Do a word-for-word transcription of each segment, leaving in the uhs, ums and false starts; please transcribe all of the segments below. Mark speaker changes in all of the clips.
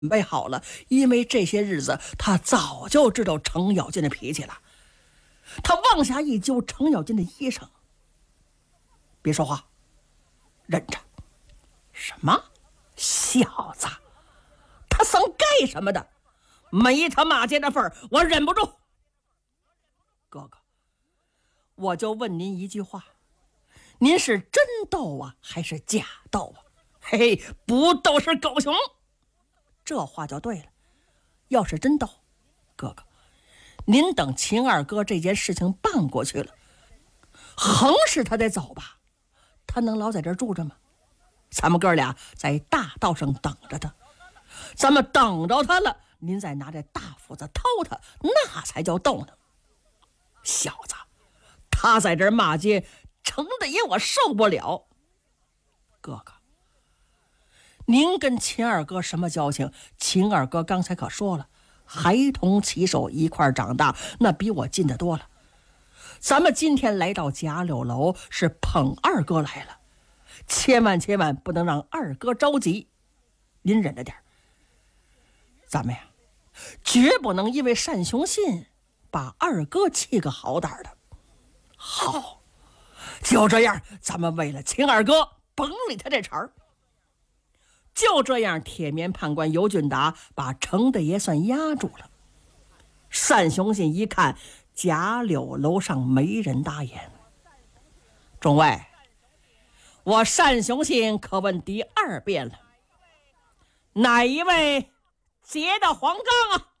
Speaker 1: 备好了，因为这些日子他早就知道程咬金的脾气了。他往下一揪程咬金的衣裳，别说话，忍着。什么？小子，他想干什么的？没他马街的份儿，我忍不住。哥哥，我就问您一句话，您是真斗啊，还是假斗啊？嘿嘿，不斗是狗熊。这话就对了。要是真斗，哥哥，您等秦二哥这件事情办过去了，横是他得走吧，他能老在这儿住着吗？咱们哥俩在大道上等着他，咱们等着他了，您再拿着大斧子掏他，那才叫斗呢。小子，他在这儿骂街，程大爷我受不了。哥哥，您跟秦二哥什么交情？秦二哥刚才可说了，孩童齐手一块长大，那比我近得多了。咱们今天来到贾柳楼是捧二哥来了，千万千万不能让二哥着急，您忍着点。咱们呀，绝不能因为单雄信把二哥气个好歹的。好，就这样，咱们为了秦二哥甭理他这茬儿。就这样，铁面判官尤俊达把程大爷算压住了。单雄信一看贾柳楼上没人答言，众位，我单雄信可问第二遍了，哪一位劫的黄冈啊？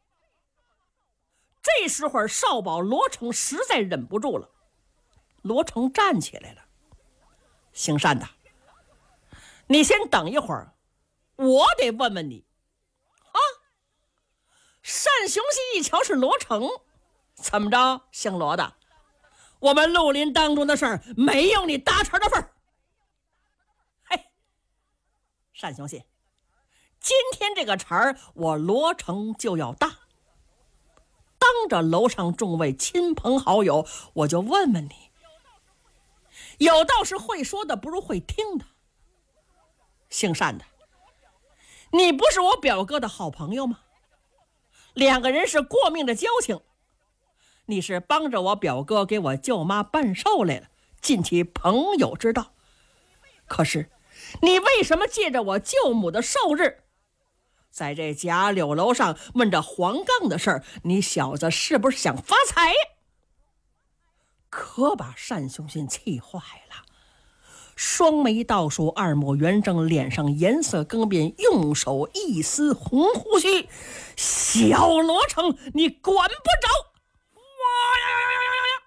Speaker 1: 这时候少保罗成实在忍不住了，罗成站起来了。姓单的，你先等一会儿，我得问问你啊。单雄信一瞧是罗成，怎么着，姓罗的，我们绿林当中的事儿没有你搭茬的份儿。嘿，单雄信，今天这个茬儿我罗成就要大。当着楼上众位亲朋好友，我就问问你，有道是会说的不如会听的。姓单的，你不是我表哥的好朋友吗？两个人是过命的交情，你是帮着我表哥给我舅妈办寿来了，尽其朋友之道。可是你为什么借着我舅母的寿日，在这贾柳楼上问着黄冈的事儿？你小子是不是想发财呀？可把单雄信气坏了，双眉倒竖，二目圆睁，脸上颜色更变，用手一撕红胡须。小罗成，你管不着！哇呀呀呀呀呀！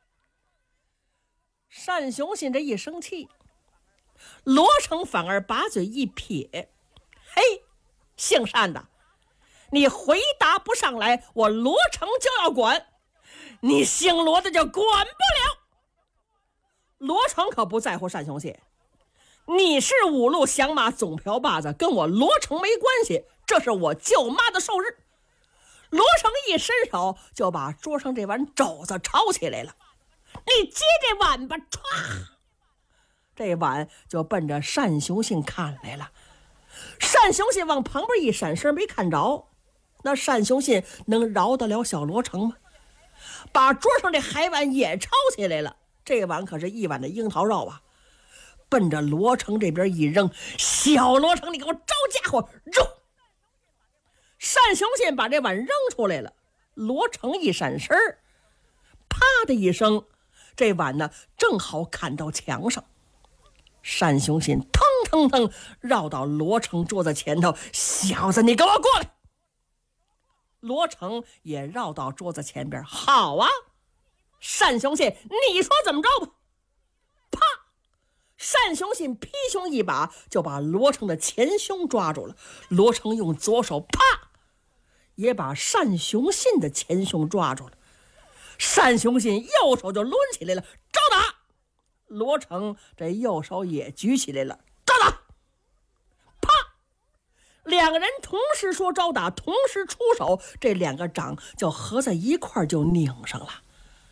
Speaker 1: 单雄信这一生气，罗成反而把嘴一撇，嘿，姓单的，你回答不上来，我罗成就要管，你姓罗的就管不了。罗成可不在乎单雄信，你是五路响马总瓢把子，跟我罗成没关系，这是我舅妈的寿日。罗成一伸手就把桌上这碗肘子抄起来了，你接这碗吧，歘，这碗就奔着单雄信看来了。单雄信往旁边一闪身，没看着。那单雄信能饶得了小罗成吗？把桌上这海碗也抄起来了，这碗可是一碗的樱桃肉啊，奔着罗成这边一扔。小罗成，你给我招家伙！扔！单雄信把这碗扔出来了，罗成一闪身，啪的一声，这碗呢正好砍到墙上。单雄信腾腾腾绕到罗成桌子前头，小子，你给我过来！罗成也绕到桌子前边，好啊，单雄信，你说怎么着吧？啪！单雄信劈胸一把就把罗成的前胸抓住了，罗成用左手啪也把单雄信的前胸抓住了，单雄信右手就抡起来了，招打！罗成这右手也举起来了，招打！啪！两个人同时说招打，同时出手，这两个掌就合在一块就拧上了。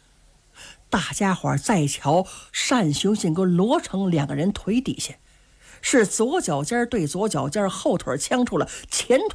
Speaker 1: 大家伙再瞧单雄信跟罗成两个人腿底下是左脚尖对左脚尖，后腿呛出了前腿